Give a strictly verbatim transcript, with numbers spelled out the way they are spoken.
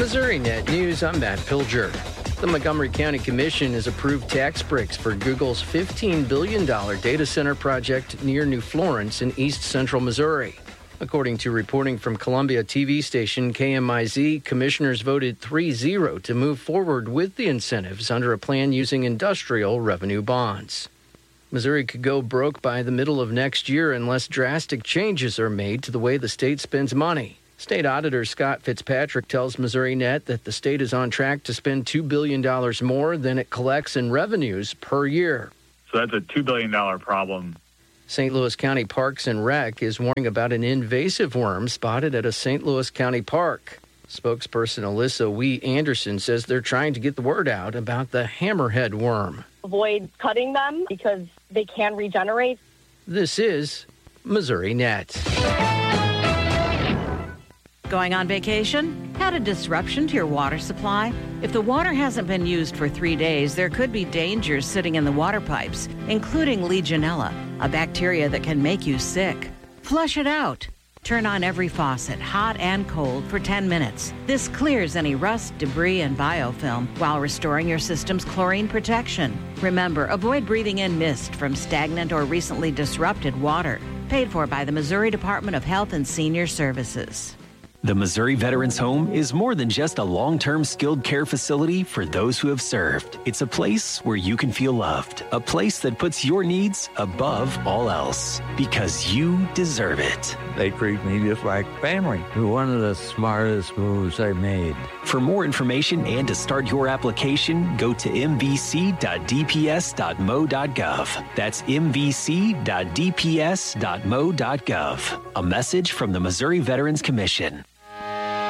Missouri Net News, I'm Matt Pilger. The Montgomery County Commission has approved tax breaks for Google's fifteen billion dollars data center project near New Florence in east central Missouri. According to reporting from Columbia T V station K M I Z, commissioners voted three zero to move forward with the incentives under a plan using industrial revenue bonds. Missouri could go broke by the middle of next year unless drastic changes are made to the way the state spends money. State Auditor Scott Fitzpatrick tells Missouri Net that the state is on track to spend two billion dollars more than it collects in revenues per year. So that's a two billion dollars problem. Saint Louis County Parks and Rec is warning about an invasive worm spotted at a Saint Louis County park. Spokesperson Alyssa Wee Anderson says they're trying to get the word out about the hammerhead worm. Avoid cutting them because they can regenerate. This is Missouri Net. Going on vacation? Had a disruption to your water supply? If the water hasn't been used for three days, there could be dangers sitting in the water pipes, including Legionella, a bacteria that can make you sick. Flush it out. Turn on every faucet, hot and cold, for ten minutes. This clears any rust, debris, and biofilm while restoring your system's chlorine protection. Remember, avoid breathing in mist from stagnant or recently disrupted water. Paid for by the Missouri Department of Health and Senior Services. The Missouri Veterans Home is more than just a long-term skilled care facility for those who have served. It's a place where you can feel loved, a place that puts your needs above all else, because you deserve it. They treat me just like family. One of the smartest moves I made. For more information and to start your application, go to m v c dot d p s dot m o dot gov. That's m v c dot d p s dot m o dot gov. A message from the Missouri Veterans Commission.